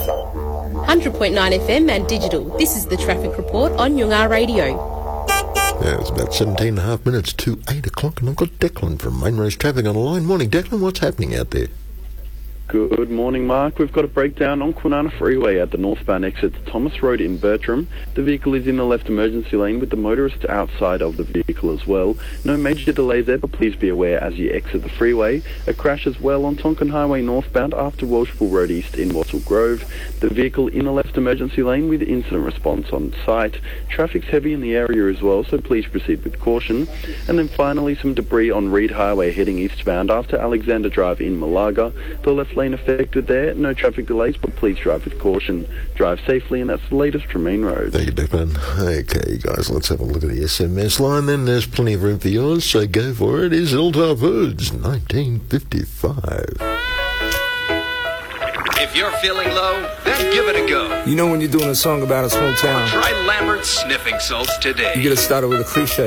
100.9 FM and digital. This is the traffic report on Yungar Radio. Yeah, it's about 17 and a half minutes to 8 o'clock, and I've got Declan from Main Roads Traffic on the line. Morning, Declan. What's happening out there? Good morning, Mark. We've got a breakdown on Kwinana Freeway at the northbound exit to Thomas Road in Bertram. The vehicle is in the left emergency lane with the motorist outside of the vehicle as well. No major delays there, but please be aware as you exit the freeway. A crash as well on Tonkin Highway northbound after Welshpool Road East in Wattle Grove. The vehicle in the left emergency lane with incident response on site. Traffic's heavy in the area as well, so please proceed with caution. And then finally, some debris on Reed Highway heading eastbound after Alexander Drive in Malaga. The left lane affected there, no traffic delays, but please drive with caution. Drive safely, and that's the latest from Main Road. Thank you, Declan. Okay, guys, let's have a look at the SMS line then. There's plenty of room for yours, so go for it. It's Hilltop Foods, 1955. If you're feeling low, then give it a go. You know when you're doing a song about a small town, Try Lambert's Sniffing Salts today. you get to start it with a cliche.